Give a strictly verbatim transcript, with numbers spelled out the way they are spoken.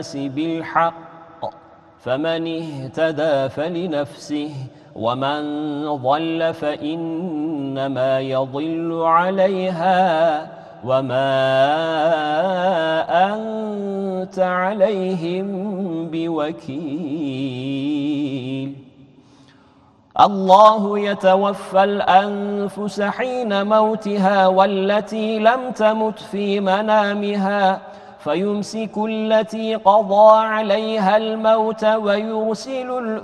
بالحق فمن اهتدى فلنفسه ومن ضل فإنما يضل عليها وما أنت عليهم بوكيل. الله يتوفى الأنفس حين موتها والتي لم تمت في منامها فيمسك التي قضى عليها الموت ويرسل